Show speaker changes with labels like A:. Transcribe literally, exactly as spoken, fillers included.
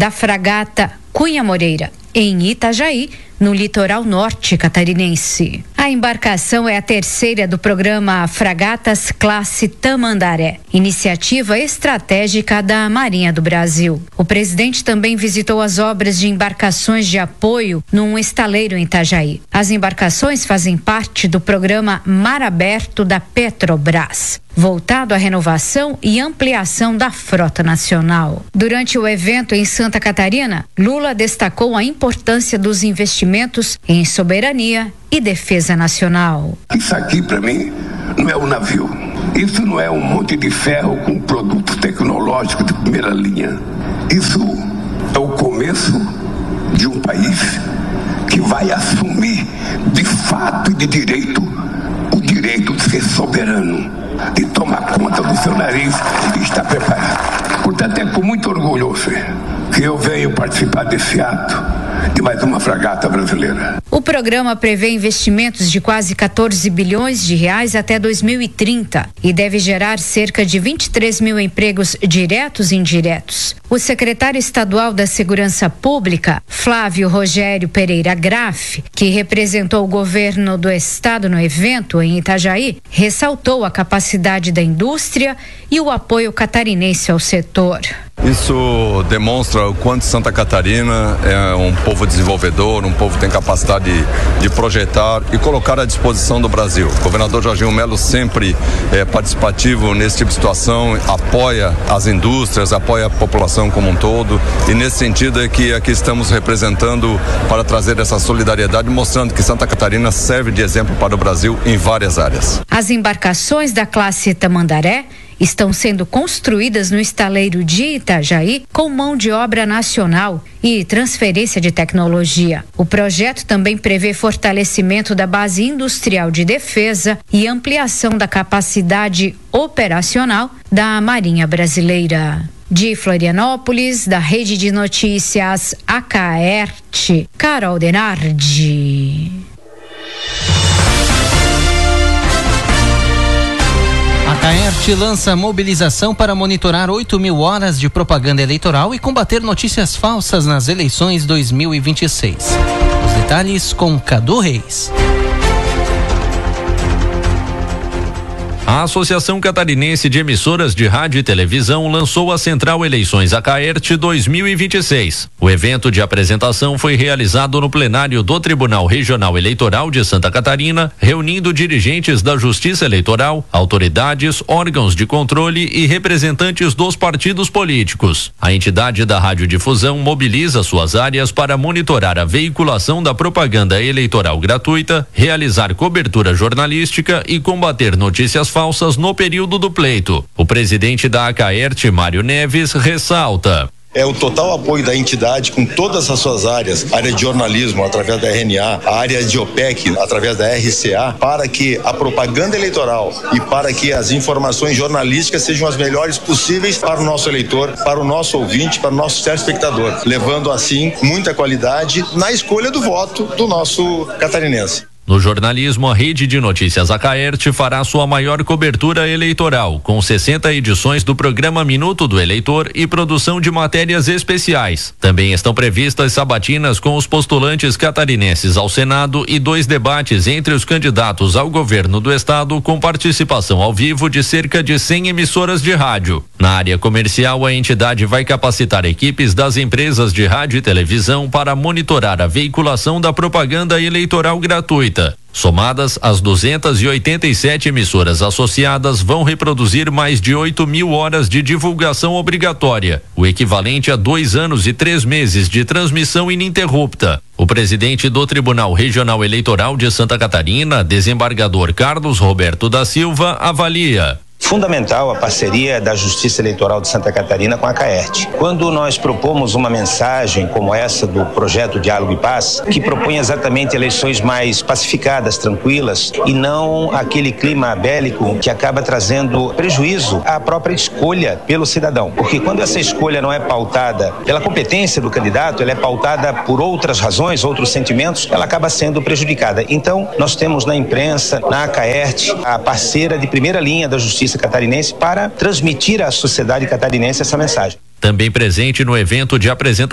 A: da fragata Cunha Moreira, em Itajaí, no litoral norte catarinense. A embarcação é a terceira do programa Fragatas Classe Tamandaré, iniciativa estratégica da Marinha do Brasil. O presidente também visitou as obras de embarcações de apoio num estaleiro em Itajaí. As embarcações fazem parte do programa Mar Aberto da Petrobras, voltado à renovação e ampliação da frota nacional. Durante o evento em Santa Catarina, Lula destacou a importância dos investimentos em soberania e defesa nacional.
B: Isso aqui, para mim, não é um navio. Isso não é um monte de ferro com produtos tecnológicos de primeira linha. Isso é o começo de um país que vai assumir, de fato e de direito, o direito de ser soberano, de tomar conta do seu nariz e estar preparado. Portanto, é com muito orgulho, Fê, que eu venho participar desse ato de mais uma fragata brasileira.
A: O programa prevê investimentos de quase quatorze bilhões de reais até dois mil e trinta e deve gerar cerca de vinte e três mil empregos diretos e indiretos. O secretário estadual da Segurança Pública, Flávio Rogério Pereira Graff, que representou o governo do estado no evento em Itajaí, ressaltou a capacidade da indústria e o apoio catarinense ao setor.
C: Isso demonstra o quanto Santa Catarina é um povo desenvolvedor, um povo que tem capacidade de, de projetar e colocar à disposição do Brasil. O governador Jorginho Melo sempre é participativo nesse tipo de situação, apoia as indústrias, apoia a população como um todo, e nesse sentido é que aqui estamos representando para trazer essa solidariedade, mostrando que Santa Catarina serve de exemplo para o Brasil em várias áreas.
A: As embarcações da classe Tamandaré estão sendo construídas no estaleiro de Itajaí com mão de obra nacional e transferência de tecnologia. O projeto também prevê fortalecimento da base industrial de defesa e ampliação da capacidade operacional da Marinha Brasileira. De Florianópolis, da Rede de Notícias Acaerte, Carol Denardi.
D: A Caerte lança mobilização para monitorar oito mil horas de propaganda eleitoral e combater notícias falsas nas eleições dois mil e vinte e seis. Os detalhes com Cadu Reis.
E: A Associação Catarinense de Emissoras de Rádio e Televisão lançou a Central Eleições Acaerte dois mil e vinte e seis. O evento de apresentação foi realizado no plenário do Tribunal Regional Eleitoral de Santa Catarina, reunindo dirigentes da Justiça Eleitoral, autoridades, órgãos de controle e representantes dos partidos políticos. A entidade da radiodifusão mobiliza suas áreas para monitorar a veiculação da propaganda eleitoral gratuita, realizar cobertura jornalística e combater notícias falsas no período do pleito. O presidente da Acaerte, Mário Neves, ressalta:
F: é o total apoio da entidade com todas as suas áreas, área de jornalismo através da R N A, a área de OPEC através da R C A, para que a propaganda eleitoral e para que as informações jornalísticas sejam as melhores possíveis para o nosso eleitor, para o nosso ouvinte, para o nosso telespectador, levando assim muita qualidade na escolha do voto do nosso catarinense.
E: No jornalismo, a Rede de Notícias Acaerte fará sua maior cobertura eleitoral, com sessenta edições do programa Minuto do Eleitor e produção de matérias especiais. Também estão previstas sabatinas com os postulantes catarinenses ao Senado e dois debates entre os candidatos ao governo do estado, com participação ao vivo de cerca de cem emissoras de rádio. Na área comercial, a entidade vai capacitar equipes das empresas de rádio e televisão para monitorar a veiculação da propaganda eleitoral gratuita. Somadas, as duzentas e oitenta e sete emissoras associadas vão reproduzir mais de oito mil horas de divulgação obrigatória, o equivalente a dois anos e três meses de transmissão ininterrupta. O presidente do Tribunal Regional Eleitoral de Santa Catarina, desembargador Carlos Roberto da Silva, avalia:
G: fundamental a parceria da Justiça Eleitoral de Santa Catarina com a Caerte. Quando nós propomos uma mensagem como essa do projeto Diálogo e Paz, que propõe exatamente eleições mais pacificadas, tranquilas, e não aquele clima bélico que acaba trazendo prejuízo à própria escolha pelo cidadão. Porque quando essa escolha não é pautada pela competência do candidato, ela é pautada por outras razões, outros sentimentos, ela acaba sendo prejudicada. Então, nós temos na imprensa, na Caerte, a parceira de primeira linha da Justiça catarinense para transmitir à sociedade catarinense essa mensagem.
E: Também presente no evento de apresentação